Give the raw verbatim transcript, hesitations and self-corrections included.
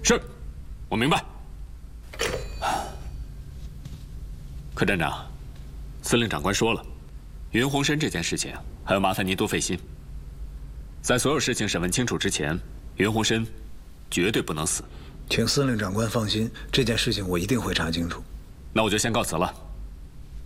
是，我明白。柯站长，司令长官说了，云鸿深这件事情还要麻烦您多费心。在所有事情审问清楚之前，云鸿深绝对不能死。 请司令长官放心，这件事情我一定会查清楚。 那我就先告辞了。